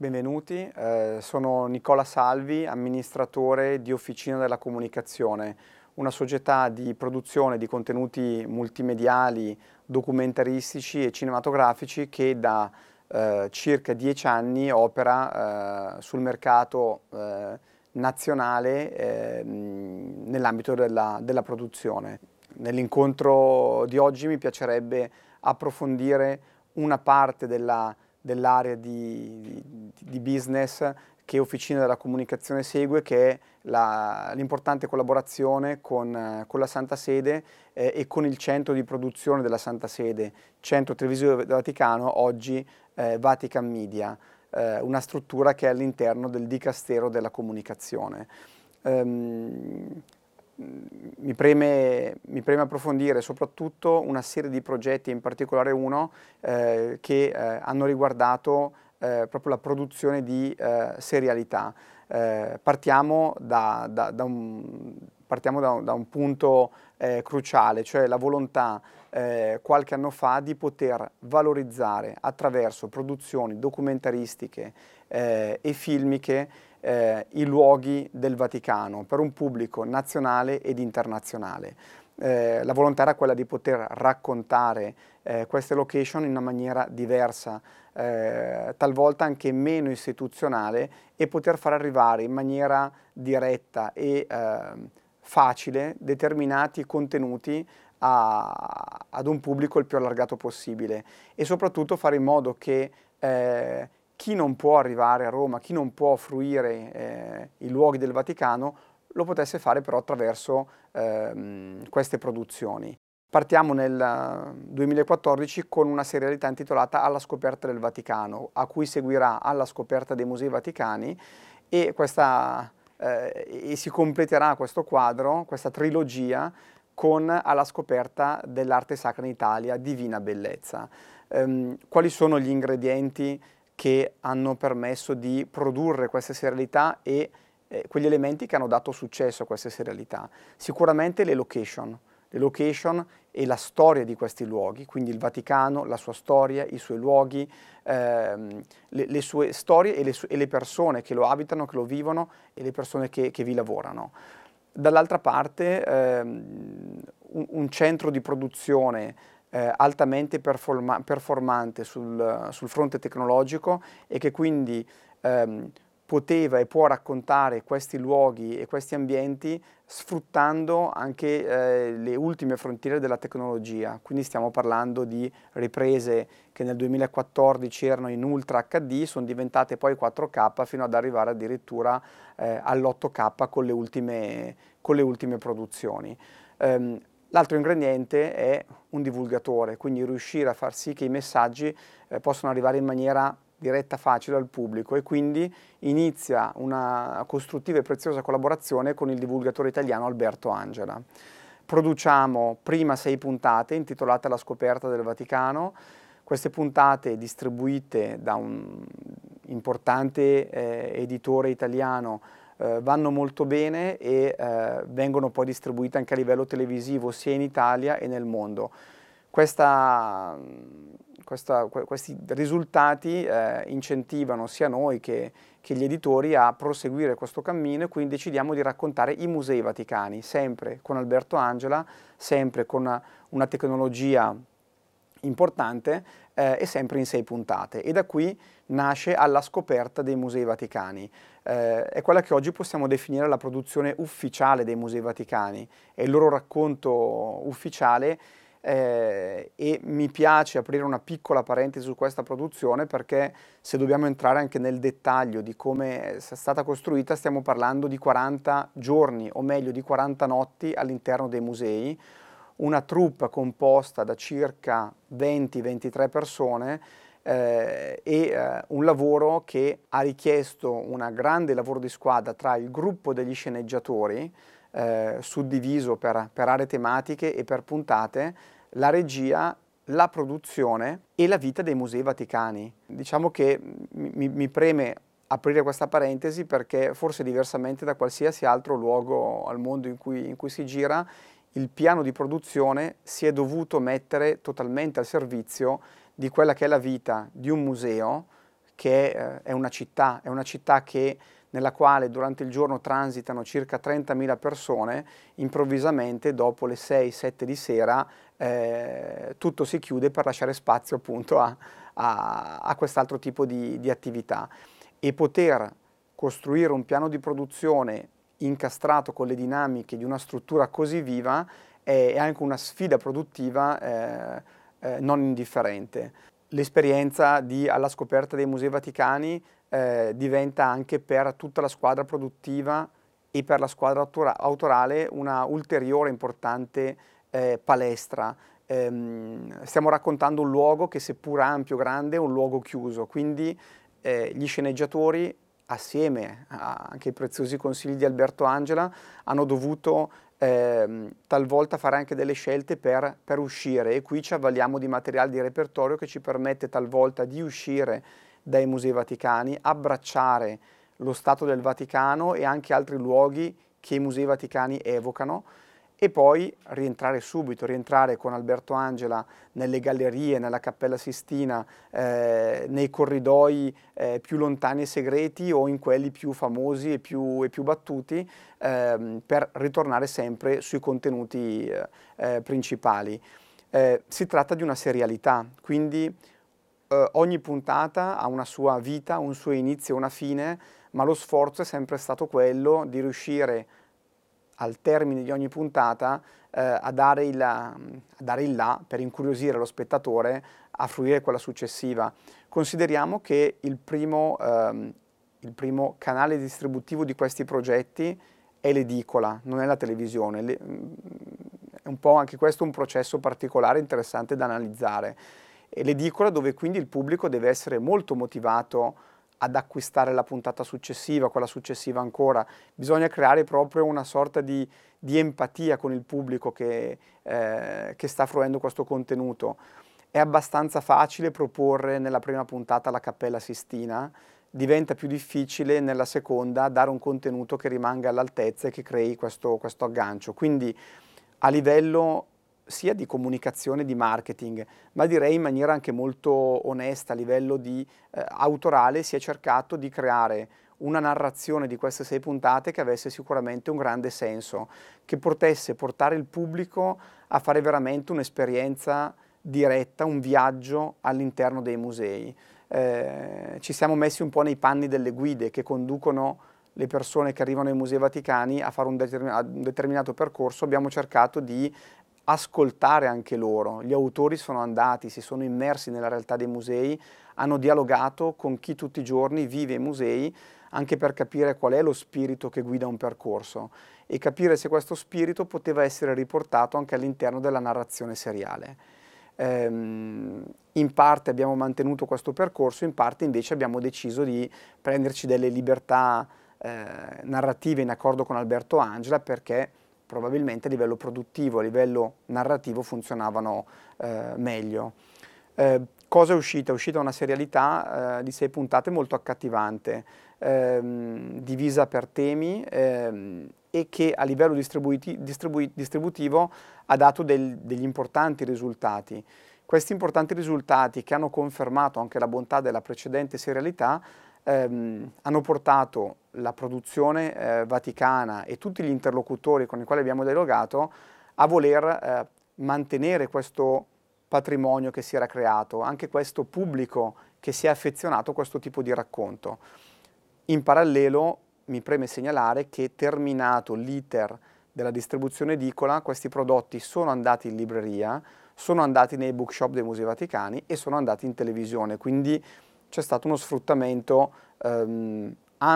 Benvenuti, sono Nicola Salvi, amministratore di Officina della Comunicazione, una società di produzione di contenuti multimediali, documentaristici e cinematografici che da circa 10 anni opera sul mercato nazionale nell'ambito della produzione. Nell'incontro di oggi mi piacerebbe approfondire una parte dell'area di business che Officina della Comunicazione segue, che è l'importante collaborazione con la Santa Sede e con il centro di produzione della Santa Sede, Centro Televisivo del Vaticano, oggi Vatican Media, una struttura che è all'interno del Dicastero della Comunicazione. Mi preme approfondire soprattutto una serie di progetti, in particolare uno che hanno riguardato proprio la produzione di serialità. Partiamo da un punto cruciale, cioè la volontà qualche anno fa di poter valorizzare attraverso produzioni documentaristiche e filmiche i luoghi del Vaticano per un pubblico nazionale ed internazionale. La volontà era quella di poter raccontare queste location in una maniera diversa, talvolta anche meno istituzionale, e poter far arrivare in maniera diretta e facile determinati contenuti ad un pubblico il più allargato possibile, e soprattutto fare in modo che chi non può arrivare a Roma, chi non può fruire i luoghi del Vaticano, lo potesse fare però attraverso queste produzioni. Partiamo nel 2014 con una serialità intitolata Alla scoperta del Vaticano, a cui seguirà Alla scoperta dei Musei Vaticani, e si completerà questo quadro, questa trilogia, con Alla scoperta dell'arte sacra in Italia, Divina Bellezza. Quali sono gli ingredienti che hanno permesso di produrre queste serialità e quegli elementi che hanno dato successo a queste serialità? Sicuramente le location e la storia di questi luoghi, quindi il Vaticano, la sua storia, i suoi luoghi, le sue storie e le persone che lo abitano, che lo vivono, e le persone che vi lavorano. Dall'altra parte un centro di produzione altamente performante sul fronte tecnologico, e che quindi poteva e può raccontare questi luoghi e questi ambienti sfruttando anche le ultime frontiere della tecnologia. Quindi stiamo parlando di riprese che nel 2014 erano in Ultra HD, sono diventate poi 4K, fino ad arrivare addirittura all'8K con le ultime produzioni. L'altro ingrediente è un divulgatore, quindi riuscire a far sì che i messaggi possano arrivare in maniera diretta, facile al pubblico, e quindi inizia una costruttiva e preziosa collaborazione con il divulgatore italiano Alberto Angela. Produciamo prima 6 puntate intitolate La scoperta del Vaticano. Queste puntate, distribuite da un importante editore italiano, vanno molto bene e vengono poi distribuite anche a livello televisivo sia in Italia e nel mondo. Questi risultati incentivano sia noi che gli editori a proseguire questo cammino, e quindi decidiamo di raccontare i musei vaticani, sempre con Alberto Angela, sempre con una tecnologia importante e sempre in 6 puntate. E da qui nasce Alla scoperta dei Musei Vaticani. È quella che oggi possiamo definire la produzione ufficiale dei Musei Vaticani, è il loro racconto ufficiale. E mi piace aprire una piccola parentesi su questa produzione, perché se dobbiamo entrare anche nel dettaglio di come è stata costruita, stiamo parlando di 40 giorni, o meglio di 40 notti all'interno dei musei, una troupe composta da circa 20-23 persone, un lavoro che ha richiesto un grande lavoro di squadra tra il gruppo degli sceneggiatori, suddiviso per aree tematiche e per puntate, la regia, la produzione e la vita dei musei vaticani. Diciamo che mi preme aprire questa parentesi perché, forse diversamente da qualsiasi altro luogo al mondo in cui si gira, il piano di produzione si è dovuto mettere totalmente al servizio di quella che è la vita di un museo che è una città nella quale durante il giorno transitano circa 30.000 persone, improvvisamente dopo le 6-7 di sera tutto si chiude per lasciare spazio appunto a quest'altro tipo di attività. E poter costruire un piano di produzione incastrato con le dinamiche di una struttura così viva è anche una sfida produttiva non indifferente. L'esperienza di Alla scoperta dei Musei Vaticani diventa anche per tutta la squadra produttiva e per la squadra autorale una ulteriore importante palestra. Stiamo raccontando un luogo che, seppur ampio, grande, è un luogo chiuso, quindi gli sceneggiatori, assieme anche ai preziosi consigli di Alberto Angela, hanno dovuto talvolta fare anche delle scelte per uscire, e qui ci avvaliamo di materiale di repertorio che ci permette talvolta di uscire dai Musei Vaticani, abbracciare lo Stato del Vaticano e anche altri luoghi che i Musei Vaticani evocano, e poi rientrare con Alberto Angela nelle gallerie, nella Cappella Sistina, nei corridoi più lontani e segreti o in quelli più famosi e più battuti, per ritornare sempre sui contenuti principali. Si tratta di una serialità, quindi ogni puntata ha una sua vita, un suo inizio e una fine, ma lo sforzo è sempre stato quello di riuscire al termine di ogni puntata a dare il là per incuriosire lo spettatore a fruire quella successiva. Consideriamo che il primo canale distributivo di questi progetti è l'edicola, non è la televisione. È un po' anche questo un processo particolare interessante da analizzare. E l'edicola, dove quindi il pubblico deve essere molto motivato ad acquistare la puntata successiva, quella successiva ancora. Bisogna creare proprio una sorta di empatia con il pubblico che sta fruendo questo contenuto. È abbastanza facile proporre nella prima puntata la Cappella Sistina, diventa più difficile nella seconda dare un contenuto che rimanga all'altezza e che crei questo aggancio. Quindi a livello sia di comunicazione, di marketing, ma direi in maniera anche molto onesta, a livello di autorale, si è cercato di creare una narrazione di queste 6 puntate che avesse sicuramente un grande senso, che potesse portare il pubblico a fare veramente un'esperienza diretta, un viaggio all'interno dei musei. Ci siamo messi un po' nei panni delle guide che conducono le persone che arrivano ai Musei Vaticani a fare un determinato percorso. Abbiamo cercato di ascoltare anche loro. Gli autori sono andati, si sono immersi nella realtà dei musei, hanno dialogato con chi tutti i giorni vive i musei, anche per capire qual è lo spirito che guida un percorso e capire se questo spirito poteva essere riportato anche all'interno della narrazione seriale. In parte abbiamo mantenuto questo percorso, in parte invece abbiamo deciso di prenderci delle libertà narrative in accordo con Alberto Angela, perché probabilmente a livello produttivo, a livello narrativo funzionavano meglio. Cosa è uscita? È uscita una serialità di 6 puntate molto accattivante, divisa per temi e che a livello distributivo ha dato degli importanti risultati. Questi importanti risultati, che hanno confermato anche la bontà della precedente serialità, hanno portato la produzione vaticana e tutti gli interlocutori con i quali abbiamo dialogato a voler mantenere questo patrimonio che si era creato, anche questo pubblico che si è affezionato a questo tipo di racconto. In parallelo mi preme segnalare che, terminato l'iter della distribuzione edicola, questi prodotti sono andati in libreria, sono andati nei bookshop dei Musei Vaticani e sono andati in televisione, quindi c'è stato uno sfruttamento